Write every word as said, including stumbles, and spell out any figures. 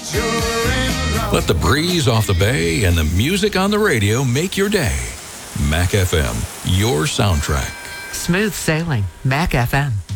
Let the breeze off the bay and the music on the radio make your day. Mac F M, your soundtrack. Smooth sailing. Mac F M.